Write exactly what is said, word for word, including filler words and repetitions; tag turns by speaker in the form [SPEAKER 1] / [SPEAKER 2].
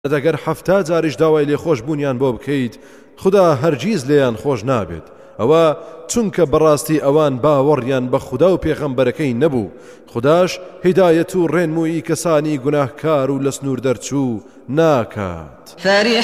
[SPEAKER 1] دەگەر حەفتا جاریش داوای لێخۆشبوونیان بۆ بکەیت خدا هەرگیز لێیان خۆش نابێت ئەوە چونکە بەڕاستی ئەوان باوەڕیان بە خدا و پێغەمبەرەکەی نەبوو خداش هیدایەت و ڕێنمووی کەسانی گوناهکار و لە سنوور دەرچوو ناکات.